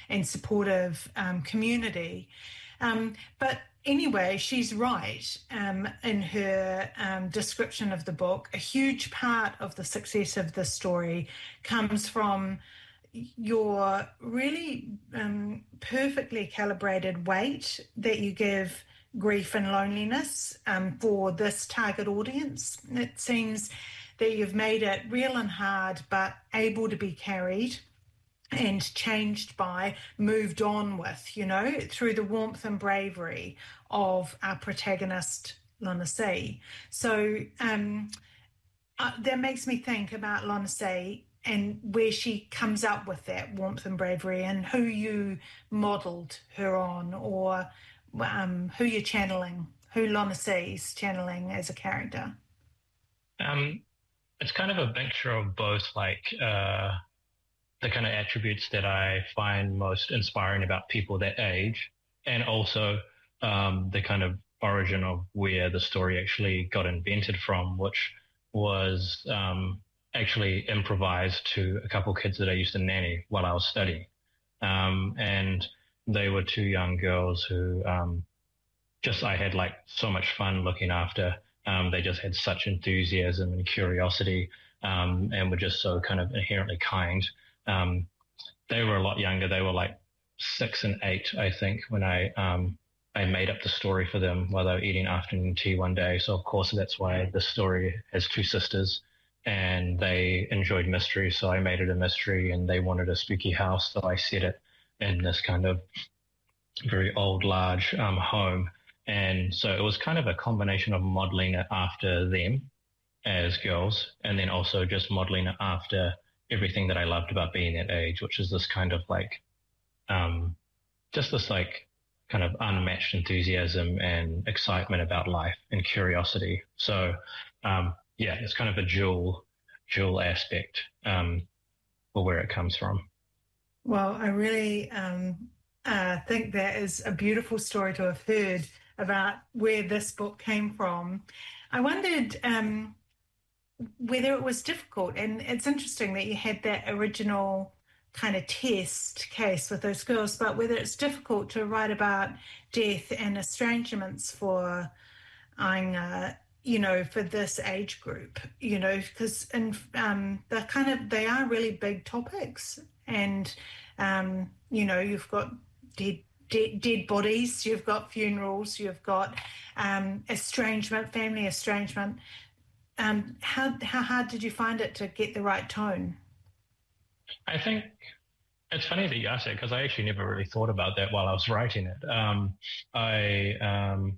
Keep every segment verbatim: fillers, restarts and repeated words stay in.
and supportive um, community. Um, but anyway, she's right um, in her um, description of the book. A huge part of the success of this story comes from your really um, perfectly calibrated weight that you give grief and loneliness um, for this target audience. It seems that you've made it real and hard, but able to be carried and changed by, moved on with, you know, through the warmth and bravery of our protagonist, Lana C. So um, uh, that makes me think about Lana C and where she comes up with that warmth and bravery and who you modelled her on, or um, who you're channeling, who Lana C's channeling as a character. Um, it's kind of a mixture of both, like, uh, the kind of attributes that I find most inspiring about people that age, and also um, the kind of origin of where the story actually got invented from, which was um, actually improvised to a couple of kids that I used to nanny while I was studying. Um, and they were two young girls who um, just, I had like so much fun looking after. Um, they just had such enthusiasm and curiosity um, and were just so kind of inherently kind. Um, they were a lot younger. They were like six and eight, I think, when I um, I made up the story for them while they were eating afternoon tea one day. So, of course, that's why the story has two sisters, and they enjoyed mystery. So I made it a mystery, and they wanted a spooky house. So I set it in this kind of very old, large um, home. And so it was kind of a combination of modeling it after them as girls, and then also just modeling it after everything that I loved about being that age, which is this kind of like, um, just this like kind of unmatched enthusiasm and excitement about life and curiosity. So, um, yeah, it's kind of a dual, dual aspect um, for where it comes from. Well, I really um, uh, think that is a beautiful story to have heard about where this book came from. I wondered um, whether it was difficult, and it's interesting that you had that original kind of test case with those girls, but whether it's difficult to write about death and estrangements for Ainga, you know, for this age group, you know, because and um, they're kind of, they are really big topics, and um, you know, you've got dead Dead, dead bodies, you've got funerals, you've got um, estrangement, family estrangement. Um, how how hard did you find it to get the right tone? I think it's funny that you asked that, because I actually never really thought about that while I was writing it. Um, I um,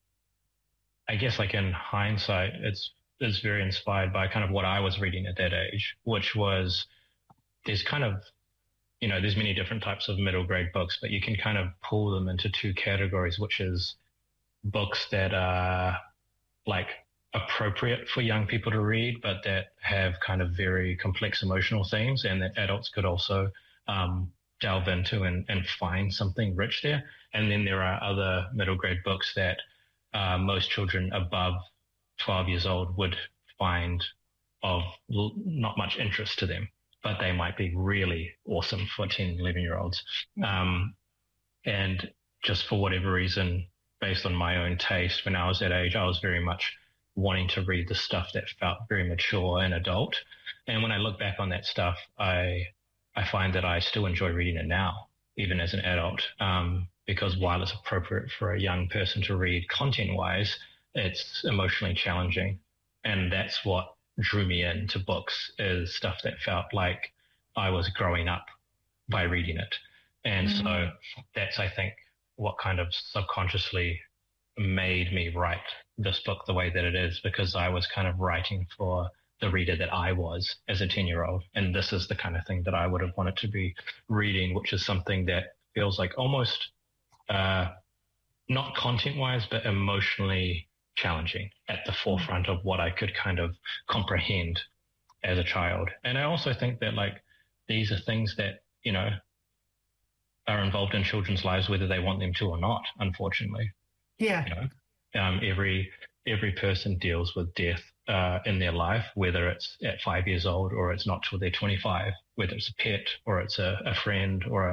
I guess like in hindsight, it's it's very inspired by kind of what I was reading at that age, which was there's kind of you know, there's many different types of middle grade books, but you can kind of pull them into two categories, which is books that are like appropriate for young people to read, but that have kind of very complex emotional themes, and that adults could also um, delve into and, and find something rich there. And then there are other middle grade books that uh, most children above twelve years old would find of l- not much interest to them, but they might be really awesome for ten, eleven year olds. Um, and just for whatever reason, based on my own taste, when I was that age, I was very much wanting to read the stuff that felt very mature and adult. And when I look back on that stuff, I, I find that I still enjoy reading it now, even as an adult, um, because while it's appropriate for a young person to read content wise, it's emotionally challenging. And that's what drew me into books, is stuff that felt like I was growing up by reading it. And mm-hmm. so that's, I think, what kind of subconsciously made me write this book the way that it is, because I was kind of writing for the reader that I was as a ten year old. And this is the kind of thing that I would have wanted to be reading, which is something that feels like almost uh, not content wise, but emotionally challenging, at the forefront of what I could kind of comprehend as a child. And I also think that like these are things that, you know, are involved in children's lives, whether they want them to or not, unfortunately. Yeah. You know, um, every, every person deals with death uh, in their life, whether it's at five years old or it's not till they're twenty-five, whether it's a pet or it's a, a friend or a